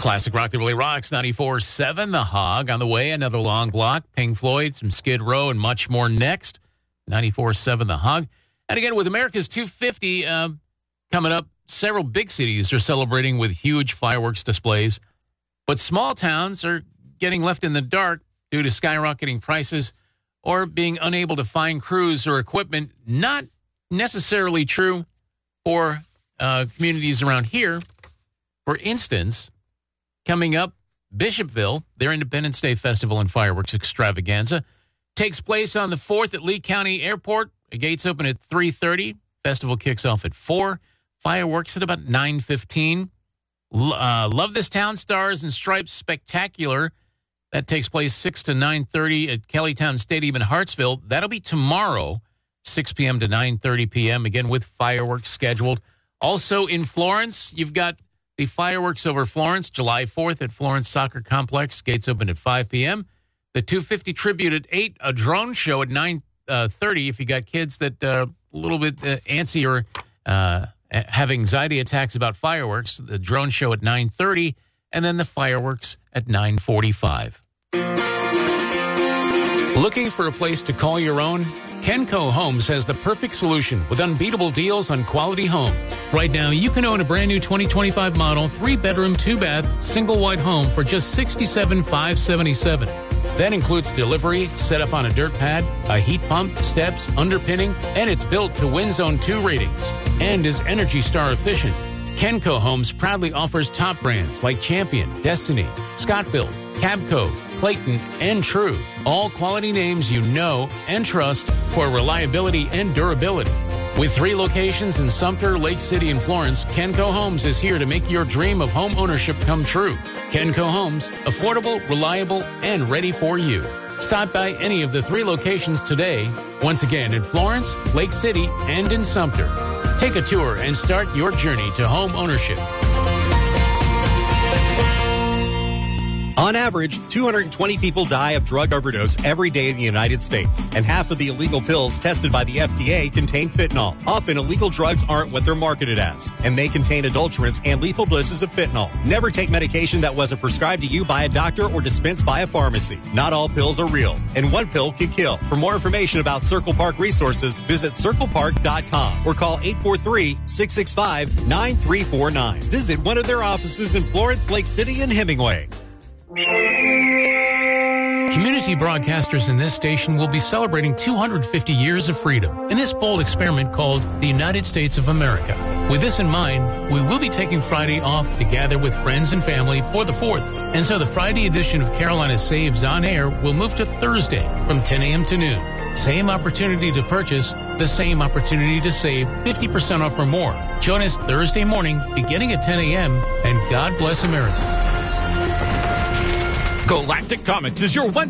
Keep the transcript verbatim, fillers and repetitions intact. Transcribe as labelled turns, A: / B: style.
A: Classic rock that really rocks. ninety-four point seven, The Hog on the way. Another long block. Pink Floyd, some Skid Row, and much more next. ninety-four point seven, The Hog. And again, with America's two fifty uh, coming up, several big cities are celebrating with huge fireworks displays. But small towns are getting left in the dark due to skyrocketing prices or being unable to find crews or equipment. Not necessarily true for uh, communities around here. For instance, coming up, Bishopville, their Independence Day Festival and Fireworks Extravaganza, takes place on the fourth at Lee County Airport. The gates open at three thirty. Festival kicks off at four. Fireworks at about nine fifteen. Uh, Love This Town Stars and Stripes Spectacular. That takes place six to nine thirty at Kellytown Stadium in Hartsville. That'll be tomorrow, six p.m. to nine thirty p.m., again with fireworks scheduled. Also in Florence, you've got the fireworks over Florence, July fourth at Florence Soccer Complex. Gates open at five p.m. The two fifty tribute at eight, a drone show at nine thirty. If you got kids that are uh, a little bit uh, antsy or uh, have anxiety attacks about fireworks, the drone show at nine thirty, and then the fireworks at nine forty-five. Looking for a place to call your own? Kenco Homes has the perfect solution with unbeatable deals on quality homes. Right now, you can own a brand new twenty twenty-five model, three-bedroom, two-bath, single-wide home for just sixty-seven thousand five hundred seventy-seven dollars. That includes delivery, set up on a dirt pad, a heat pump, steps, underpinning, and it's built to Wind Zone two ratings and is Energy Star efficient. Kenco Homes proudly offers top brands like Champion, Destiny, Scott-Built, Cabco, Clayton, and True. All quality names you know and trust for reliability and durability. With three locations in Sumter, Lake City, and Florence, Kenco Homes is here to make your dream of home ownership come true. Kenco Homes, affordable, reliable, and ready for you. Stop by any of the three locations today. Once again, in Florence, Lake City, and in Sumter. Take a tour and start your journey to home ownership.
B: On average, two hundred twenty people die of drug overdose every day in the United States, and half of the illegal pills tested by the F D A contain fentanyl. Often, illegal drugs aren't what they're marketed as, and they contain adulterants and lethal doses of fentanyl. Never take medication that wasn't prescribed to you by a doctor or dispensed by a pharmacy. Not all pills are real, and one pill can kill. For more information about Circle Park resources, visit circle park dot com or call eight four three, six six five, nine three four nine. Visit one of their offices in Florence, Lake City, and Hemingway.
A: Community broadcasters in this station will be celebrating two hundred fifty years of freedom in this bold experiment called the United States of America. With this in mind, we will be taking Friday off to gather with friends and family for the fourth. And so the Friday edition of Carolina Saves on Air will move to Thursday from ten a.m. to noon. Same opportunity to purchase, the same opportunity to save fifty percent off or more. Join us Thursday morning beginning at ten a.m. and God bless America.
C: Galactic Comics is your one